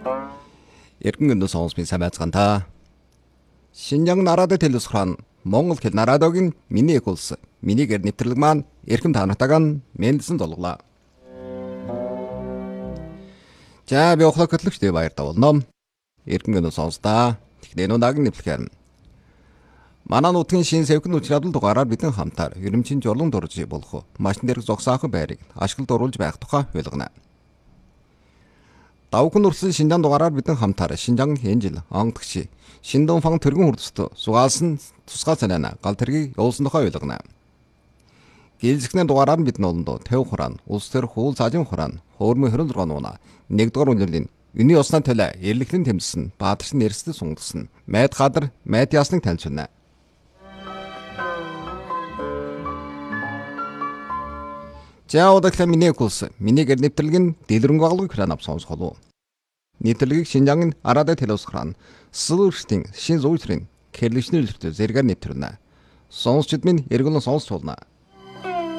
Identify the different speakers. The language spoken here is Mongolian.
Speaker 1: Эргэн өнөө сонсмын самайцгаанта. Шинжаан нарадад телевизхран Монгол хэл нарадогийн миний их улс. Минийгээр нэвтрэлэг маань эрхэм таанатагаан мэндсэн золглоо. За би охлог хөтлөгчтэй баяр тавуулна. Эргэн өнөө сонстаа. Тэгнээ нунагийн нэвлэхээр. Манай нутгийн шин сэвхэн үчирдэл дугаараар бидэн хамтаар ерөмчийн журлан дурж болох машин дээрх зогсаахан байрыг ашиглалд оруулж байх тухай ойлгоно. Давхан урсан Шинжаан дугаараар бидэн хамтаар Шинжаан энэ жил онгодогч Шиндонфан тэргүүн хурцт сугаалсан тусгай санаана гал тэргийг явуулсан тухай ойлгоно. Гэлзэгнээ дугаараар бидний олондоо Тэв хураан, улс төр хуул цаажин хураан, хөөрмө 26 нууна, 1-р үнэллийн Үний осна төлөө эрлэхлэн тэмцсэн баатарчин нэрсдэд сунгадсан Майд Хадар Майд ясныг танилцуулна. За удааглаа миний курс минийгээр нэвтрэлгийн дэлгэрэнгүй агалгүй кран ав сонсголоо. Нэвтрэлгийг Шинжаан арадад телевизхран сүлжтийн шин зүйтрийн кэрлэгчний үлрэлт зэрэгээр нэвтрэнэ. Сонсчид минь эргэн сонсч болно.